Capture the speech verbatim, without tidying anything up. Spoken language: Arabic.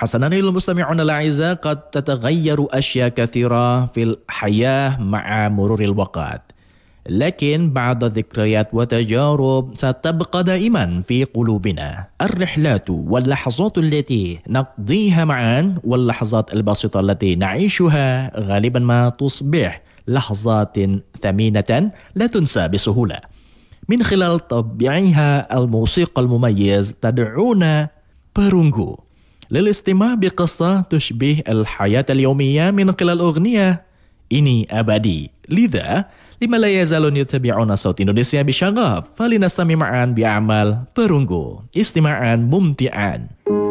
حسنا أيها المستمعون الأعزاء، قد تتغير أشياء كثيرة في الحياة مع مرور الوقت، لكن بعض الذكريات وتجارب ستبقى دائما في قلوبنا. الرحلات واللحظات التي نقضيها معا واللحظات البسيطة التي نعيشها غالبا ما تصبح لحظات ثمينة لا تنسى بسهولة. من خلال طبيعها الموسيقى المميز تدعونا perunggu للاستماع بقصة تشبه الحياة اليومية من خلال أغنية ini abadi. لذا لما لا يزالون يتابعون صوت إندونيسيا بشغف، فلنستمع معا بأعمال perunggu استماعا ممتعا.